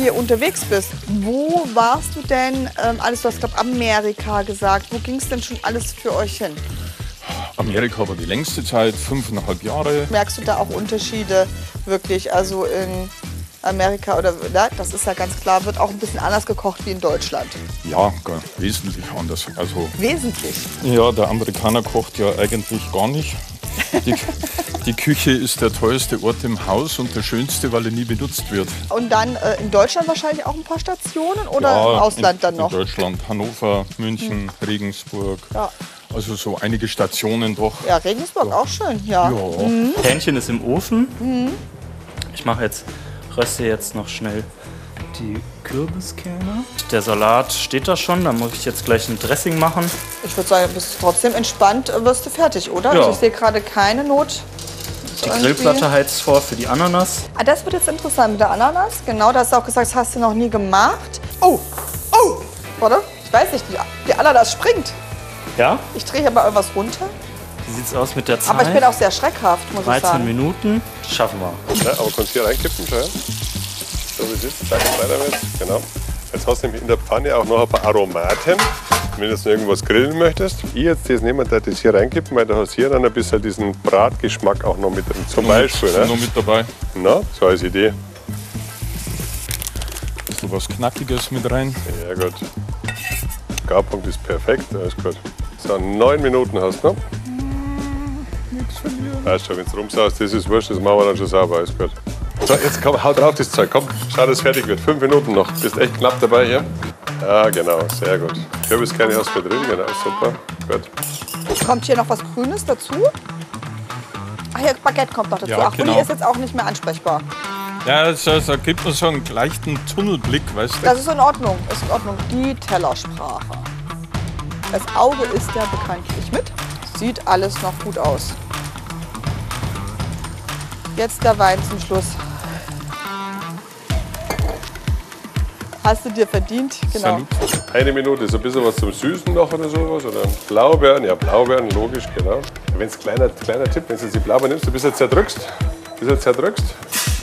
hier unterwegs bist, wo warst du denn alles? Du hast, glaube Amerika gesagt. Wo ging es denn schon alles für euch hin? Amerika war die längste Zeit, 5,5 Jahre. Merkst du da auch Unterschiede wirklich? Also in Amerika oder das ist ja ganz klar, wird auch ein bisschen anders gekocht wie in Deutschland. Ja, wesentlich anders. Also, Wesentlich? ja, der Amerikaner kocht ja eigentlich gar nicht. Die Küche ist der teuerste Ort im Haus und der schönste, weil er nie benutzt wird. Und dann in Deutschland wahrscheinlich auch ein paar Stationen oder Ja, im Ausland dann noch? In Deutschland, Hannover, München, Regensburg. Ja. Also so einige Stationen doch. Ja, Regensburg auch schön, ja. Ja. Hähnchen ist im Ofen. Ich röste jetzt noch schnell die Kürbiskerne. Der Salat steht da schon, da muss ich jetzt gleich ein Dressing machen. Ich würde sagen, bist trotzdem entspannt, wirst du fertig, oder? Ja. Also ich sehe gerade keine Not. Die Grillplatte heizt vor für die Ananas. Ah, das wird jetzt interessant mit der Ananas. Genau, da hast du auch gesagt, das hast du noch nie gemacht. Oh, oh, warte, ich weiß nicht, die Ananas springt. Ja, Ich drehe hier mal irgendwas runter. wie sieht's aus mit der Zeit? Aber ich bin auch sehr schreckhaft, muss ich 13 sagen. Minuten, schaffen wir. Ja, aber kannst du hier reinkippen, schau her. So wie es ist, zack, weiter mit. Genau. Jetzt hast du nämlich in der Pfanne auch noch ein paar Aromaten. Wenn du jetzt noch irgendwas grillen möchtest. Ich jetzt das nehmen, da das hier reinkippen, weil du hast hier dann ein bisschen diesen Bratgeschmack auch noch mit drin. Zum Beispiel. Noch Ne? mit dabei. Na, so als Idee. Ein bisschen was Knackiges mit rein. Ja gut. Garpunkt ist perfekt, alles gut. So, 9 Minuten hast du noch. Weißt schon, wenn du rumsaust, das ist wurscht, das machen wir dann schon sauber, alles gut. So, jetzt komm, hau drauf das Zeug, komm, schau, dass es fertig wird. 5 Minuten noch, bist echt knapp dabei hier. Ja, genau, sehr gut. Kürbiskerne hast du drin, genau, super, gut. Kommt hier noch was Grünes dazu? Ach ja, Baguette kommt noch dazu. Ja, Ach, genau. Uli ist jetzt auch nicht mehr ansprechbar. Ja, da gibt man so einen leichten Tunnelblick, weißt du. Das ist in Ordnung, ist in Ordnung. Die Tellersprache. Das Auge ist ja bekanntlich mit. Sieht alles noch gut aus. Jetzt der Wein zum Schluss. Hast du dir verdient? Genau. Salut. 1 Minute, so ein bisschen was zum Süßen noch oder sowas? Oder Blaubeeren? Ja, Blaubeeren, logisch, genau. Wenn es kleiner Tipp, wenn du jetzt die Blaubeeren nimmst, du bis jetzt zerdrückst,